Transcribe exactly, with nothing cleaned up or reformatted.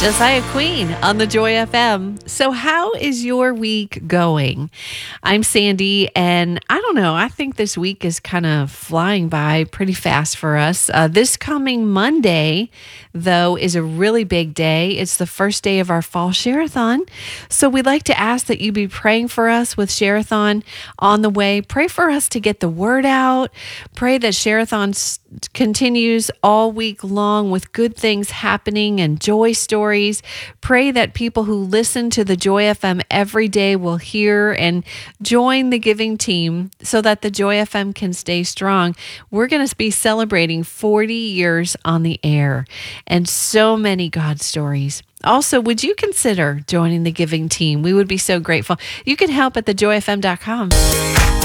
Josiah Queen on the Joy F M. So how is your week going? I'm Sandy, and I don't know, I think this week is kind of flying by pretty fast for us. Uh, this coming Monday, though, is a really big day. It's the first day of our fall share-a-thon. So we'd like to ask that you be praying for us with share-a-thon on the way. Pray for us to get the word out. Pray that share-a-thon s- continues all week long with good things happening and joy stories. Pray that people who listen to the Joy F M every day will hear and join the giving team so that the Joy F M can stay strong. We're going to be celebrating forty years on the air and so many God stories. Also, would you consider joining the giving team? We would be so grateful. You can help at the joy f m dot com.